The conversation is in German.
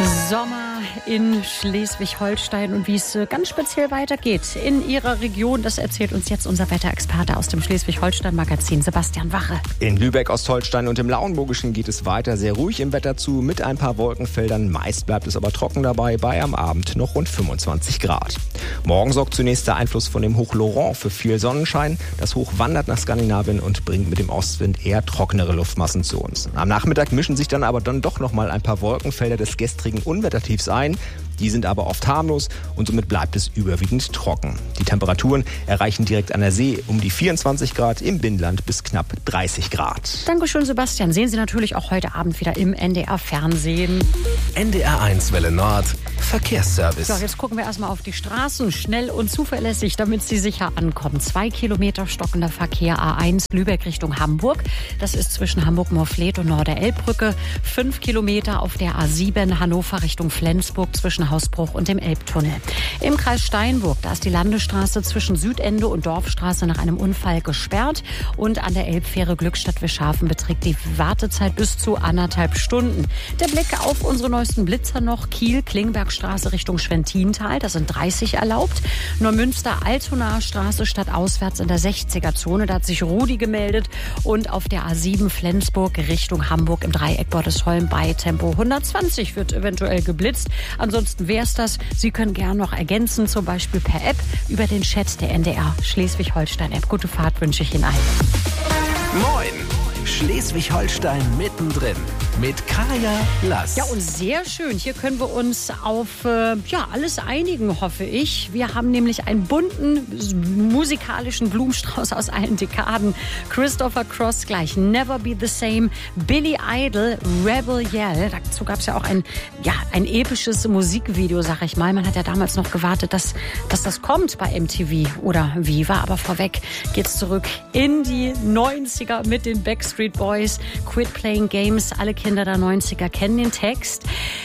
Sommer in Schleswig-Holstein und wie es ganz speziell weitergeht in Ihrer Region, das erzählt uns jetzt unser Wetterexperte aus dem Schleswig-Holstein-Magazin, Sebastian Wache. In Lübeck, Ostholstein und im Lauenburgischen geht es weiter sehr ruhig im Wetter zu, mit ein paar Wolkenfeldern. Meist bleibt es aber trocken dabei, bei am Abend noch rund 25 Grad. Morgen sorgt zunächst der Einfluss von dem Hoch Laurent für viel Sonnenschein. Das Hoch wandert nach Skandinavien und bringt mit dem Ostwind eher trockenere Luftmassen zu uns. Am Nachmittag mischen sich dann aber doch noch mal ein paar Wolkenfelder des gestrigen Unwettertiefs ein. Die sind aber oft harmlos und somit bleibt es überwiegend trocken. Die Temperaturen erreichen direkt an der See um die 24 Grad, im Binnenland bis knapp 30 Grad. Dankeschön, Sebastian. Sehen Sie natürlich auch heute Abend wieder im NDR-Fernsehen. NDR1 Welle Nord, Verkehrsservice. So, jetzt gucken wir erstmal auf die Straßen. Schnell und zuverlässig, damit Sie sicher ankommen. 2 Kilometer stockender Verkehr A1 Lübeck Richtung Hamburg. Das ist zwischen Hamburg-Morfleet und Norder-Elbbrücke. 5 Kilometer auf der A7 Hannover Richtung Flensburg zwischen Hausbruch und dem Elbtunnel. Im Kreis Steinburg, da ist die Landesstraße zwischen Südende und Dorfstraße nach einem Unfall gesperrt. Und an der Elbfähre Glückstadt-Wischhafen beträgt die Wartezeit bis zu 1,5 Stunden. Der Blick auf unsere neuesten Blitzer noch. Kiel, Klingbergstraße Richtung Schwentintal, da sind 30 erlaubt. Neumünster, Altonaer Straße stadtauswärts in der 60er-Zone, da hat sich Rudi gemeldet. Und auf der A7 Flensburg Richtung Hamburg im Dreieck Bordesholm bei Tempo 120 wird eventuell geblitzt. Ansonsten wäre es das. Sie können gerne noch ergänzen, zum Beispiel per App über den Chat der NDR Schleswig-Holstein-App. Gute Fahrt wünsche ich Ihnen allen. Moin! Schleswig-Holstein mittendrin mit Kaya Lass. Ja, und sehr schön. Hier können wir uns auf alles einigen, hoffe ich. Wir haben nämlich einen bunten musikalischen Blumenstrauß aus allen Dekaden. Christopher Cross gleich, Never Be the Same, Billy Idol, Rebel Yell. Dazu gab es ja auch ein episches Musikvideo, sag ich mal. Man hat ja damals noch gewartet, dass das kommt bei MTV oder Viva. Aber vorweg geht's zurück in die 90er mit den Backstreet Boys. Quit Playing Games. Alle Kinder der 90er kennen den Text.